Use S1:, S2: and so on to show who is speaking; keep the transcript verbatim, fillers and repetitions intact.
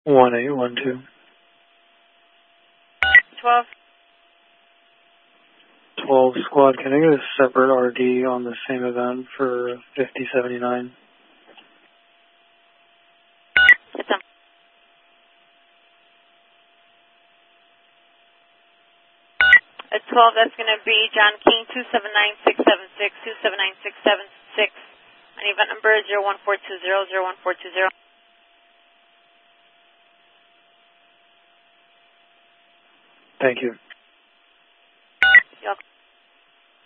S1: one eight one two.
S2: twelve.
S1: twelve squad, can I get a separate R D on the same event for fifty seventy-nine?
S2: It's on. At twelve, that's going to be John King, two seven nine six seven six, two seven nine six seven six, and event number zero one four two zero, zero one four two zero.
S1: Thank you.